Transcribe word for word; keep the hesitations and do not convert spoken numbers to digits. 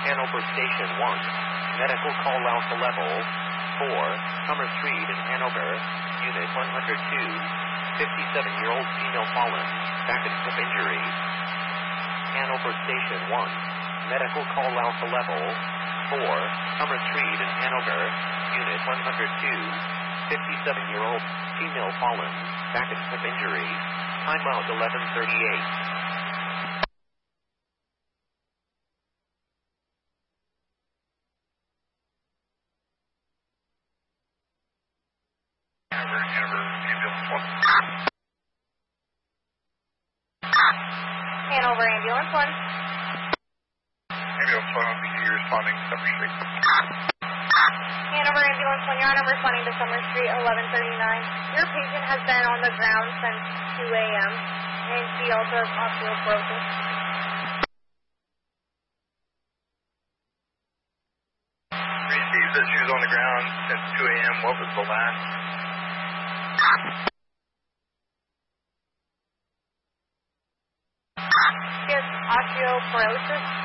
Hanover Station one. Medical call out to level four. Summer Street in Hanover. Unit one hundred two. fifty-seven-year-old female fallen. Back and hip injury. Hanover Station one. Medical call out to level four. Summer Street in Hanover. Unit one hundred two. fifty-seven-year-old female fallen. Back and hip injury. Time out eleven thirty-eight. Hanover Ambulance one. Ambulance one will be responding to Summer Street. Hanover Ambulance one, you're on, I'm responding to Summer Street, eleven thirty-nine. Your patient has been on the ground since two A M and she also has osteoporosis. Received that she was on the ground since two A M What was the last? She has osteoporosis.